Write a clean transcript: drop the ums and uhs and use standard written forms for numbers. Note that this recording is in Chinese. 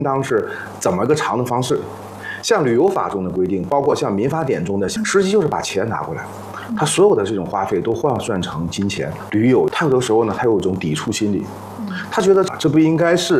当是怎么个偿的方式。像旅游法中的规定，包括像民法典中的，实际就是把钱拿过来。他所有的这种花费都换算成金钱。驴友他有的时候呢，他有一种抵触心理，他觉得这不应该是